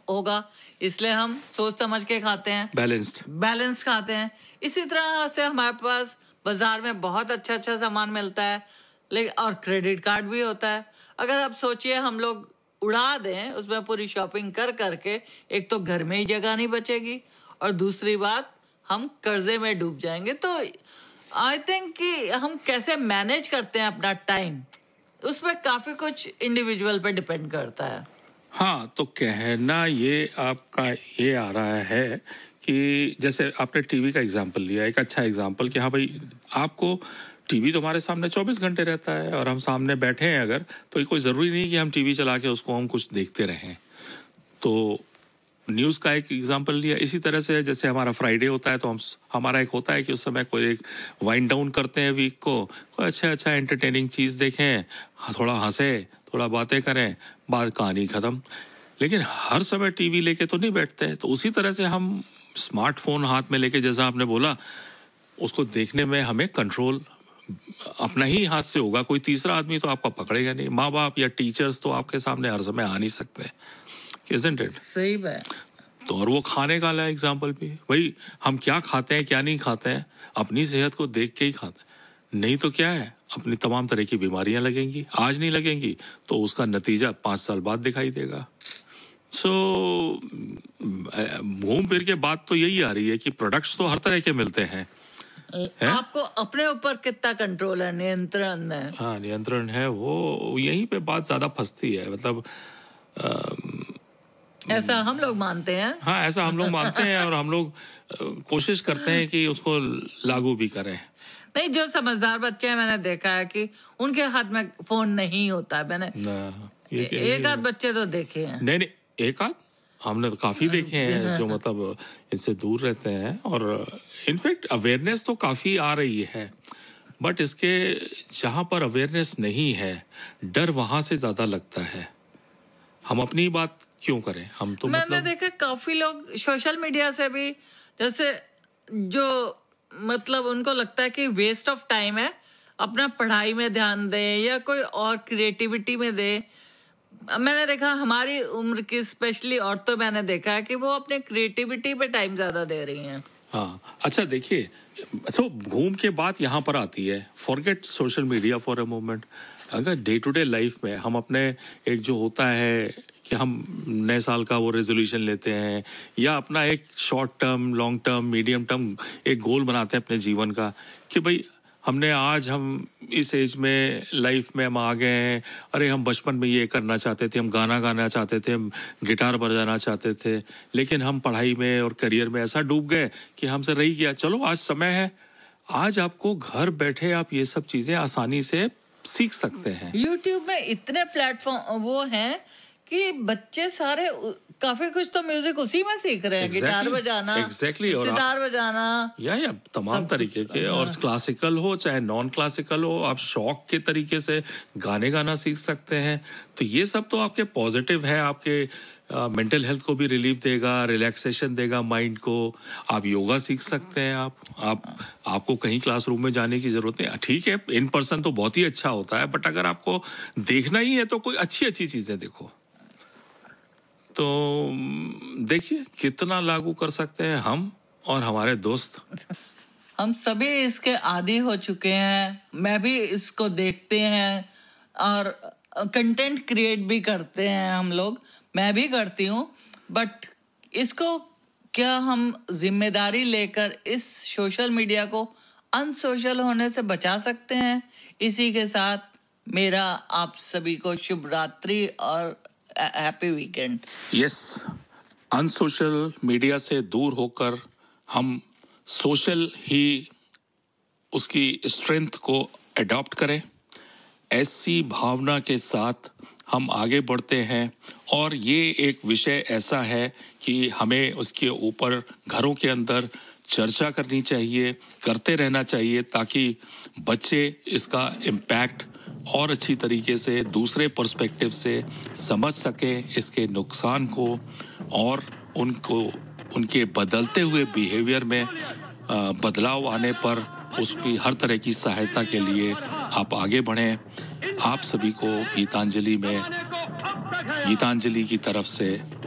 होगा, इसलिए हम सोच समझ के खाते हैं, बैलेंस्ड खाते हैं। इसी तरह से हमारे पास बाजार में बहुत अच्छा सामान मिलता है, लेकिन और क्रेडिट कार्ड भी होता है। अगर आप सोचिए हम लोग उड़ा दें उसमें पूरी शॉपिंग कर करके, एक तो घर में ही जगह नहीं बचेगी और दूसरी बात हम कर्जे में डूब जाएंगे। तो आई थिंक कि हम कैसे मैनेज करते हैं अपना टाइम, उसमें काफी कुछ इंडिविजुअल पे डिपेंड करता है। हाँ, तो कहना ये आपका ये आ रहा है कि जैसे आपने टीवी का एग्जांपल लिया, एक अच्छा एग्जांपल कि हाँ भाई, आपको टीवी तो हमारे सामने 24 घंटे रहता है और हम सामने बैठे हैं अगर, तो कोई ज़रूरी नहीं कि हम टीवी चला के उसको हम कुछ देखते रहें। तो न्यूज़ का एक एग्जांपल लिया, इसी तरह से जैसे हमारा फ्राइडे होता है तो हमारा एक होता है कि उस समय कोई एक वाइंड डाउन करते हैं वीक को, कोई अच्छा एंटरटेनिंग चीज़ देखें, थोड़ा हंसे, थोड़ा बातें करें, बात कहानी ख़त्म। लेकिन हर समय टीवी लेके तो नहीं बैठते। तो उसी तरह से हम स्मार्टफोन हाथ में लेके, जैसा आपने बोला, उसको देखने में हमें कंट्रोल अपना ही हाथ से होगा, कोई तीसरा आदमी तो आपका पकड़ेगा नहीं। माँ बाप या टीचर्स तो आपके सामने हर समय आ नहीं सकते, isn't it? सही बात। तो और वो खाने का वाला एग्जाम्पल भी, भाई हम क्या खाते हैं क्या नहीं खाते हैं, अपनी सेहत को देख के ही खाते हैं, नहीं तो क्या है अपनी तमाम तरह की बीमारियां लगेंगी। आज नहीं लगेंगी तो उसका नतीजा 5 साल बाद दिखाई देगा। सो घूम फिर के बात तो यही आ रही है कि प्रोडक्ट्स तो हर तरह के मिलते हैं। आपको अपने ऊपर कितना कंट्रोल है, नियंत्रण है। हाँ, नियंत्रण है, वो यहीं पे बात ज्यादा फंसती है। मतलब ऐसा हम लोग मानते हैं। हाँ, ऐसा हम लोग मानते हैं और हम लोग कोशिश करते हैं कि उसको लागू भी करें। नहीं, जो समझदार बच्चे हैं मैंने देखा है कि उनके हाथ में फोन नहीं होता है। मैंने एक आध बच्चे तो देखे हैं। नहीं, एक आध हमने तो काफी देखे हैं जो मतलब इससे दूर रहते हैं, और इनफैक्ट अवेयरनेस तो काफी आ रही है, बट इसके जहां पर अवेयरनेस नहीं है, डर वहां से ज्यादा लगता है। हम अपनी बात क्यों करें, हम तो मैंने देखा काफी लोग सोशल मीडिया से भी, जैसे जो मतलब उनको लगता है कि वेस्ट ऑफ टाइम है, अपना पढ़ाई में ध्यान दे या कोई और क्रिएटिविटी में दे। मैंने देखा हमारी उम्र की स्पेशली औरतों, मैंने देखा है कि वो अपने क्रिएटिविटी पे टाइम ज्यादा दे रही हैं। हाँ, अच्छा देखिए, तो घूम के बात यहाँ पर आती है, forget social media for a moment. अगर डे टू डे लाइफ में हम अपने एक जो होता है कि हम नए साल का वो रेजोल्यूशन लेते हैं, या अपना एक short term, long term, medium term एक गोल बनाते हैं अपने जीवन का कि भाई हमने आज हम इस एज में लाइफ में हम आ गए हैं, अरे हम बचपन में ये करना चाहते थे, हम गाना गाना चाहते थे, हम गिटार बजाना चाहते थे, लेकिन हम पढ़ाई में और करियर में ऐसा डूब गए कि हमसे रही गया। चलो आज समय है, आज आपको घर बैठे आप ये सब चीजें आसानी से सीख सकते हैं। YouTube में इतने प्लेटफॉर्म वो हैं कि बच्चे सारे काफी कुछ तो म्यूजिक उसी में सीख रहे हैं। गिटार बजाना, सितार बजाना, या तमाम तरीके के, और क्लासिकल हो चाहे नॉन क्लासिकल हो, आप शौक के तरीके से गाने गाना सीख सकते हैं। तो ये सब तो आपके पॉजिटिव है, आपके मेंटल हेल्थ को भी रिलीफ देगा, रिलैक्सेशन देगा माइंड को। आप योगा सीख सकते हैं, आपको कहीं क्लासरूम में जाने की जरूरत नहीं। ठीक है, इन पर्सन तो बहुत ही अच्छा होता है, बट अगर आपको देखना ही है तो कोई अच्छी चीजें देखो। तो देखिए कितना लागू कर सकते हैं हम और हमारे दोस्त। हम सभी इसके आदी हो चुके हैं, मैं भी इसको देखते हैं और कंटेंट क्रिएट भी करते हैं हम लोग, मैं भी करती हूँ। बट इसको क्या हम जिम्मेदारी लेकर इस सोशल मीडिया को अनसोशल होने से बचा सकते हैं? इसी के साथ मेरा आप सभी को शुभ रात्रि और happy weekend. Yes, unsocial media से दूर होकर हम सोशल ही उसकी स्ट्रेंथ को अडॉप्ट करें, ऐसी भावना के साथ हम आगे बढ़ते हैं। और ये एक विषय ऐसा है कि हमें उसके ऊपर घरों के अंदर चर्चा करनी चाहिए, करते रहना चाहिए, ताकि बच्चे इसका इम्पैक्ट और अच्छी तरीके से दूसरे पर्सपेक्टिव से समझ सकें, इसके नुकसान को, और उनको उनके बदलते हुए बिहेवियर में बदलाव आने पर उसकी हर तरह की सहायता के लिए आप आगे बढ़ें। आप सभी को गीतांजलि की तरफ से